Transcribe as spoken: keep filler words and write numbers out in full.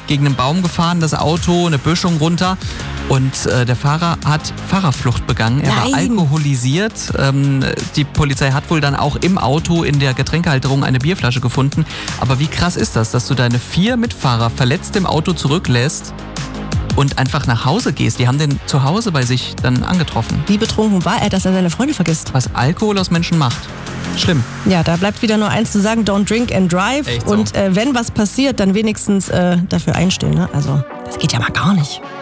gegen einen Baum gefahren, das Auto, eine Böschung runter. Und äh, der Fahrer hat Fahrerflucht begangen. Er Nein. war alkoholisiert. Ähm, die Polizei hat wohl dann auch im Auto in der Getränkehalterung eine Bierflasche gefunden. Aber wie krass ist das, dass du deine vier Mitfahrer verletzt im Auto zurücklässt und einfach nach Hause gehst? Die haben den zu Hause bei sich dann angetroffen. Wie betrunken war er, dass er seine Freunde vergisst? Was Alkohol aus Menschen macht. Schlimm. Ja, da bleibt wieder nur eins zu sagen, don't drink and drive. Echt so. Und äh, wenn was passiert, dann wenigstens äh, dafür einstehen. Ne? Also, das geht ja mal gar nicht.